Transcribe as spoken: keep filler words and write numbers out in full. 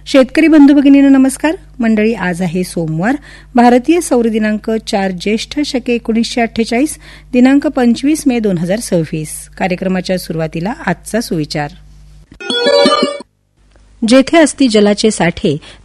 शेतकरी बंधू भगिनींनो नमस्कार. मंडळी, आज आहे सोमवार, भारतीय सौर दिनांक चार ज्येष्ठ शके एकोणीसशे अठ्ठेचाळीस, दिनांक पंचवीस मे दोन हजार सव्वीस. कार्यक्रमाच्या सुरुवातीला आजचा सुविचार. जेथे असती जलाचे साठे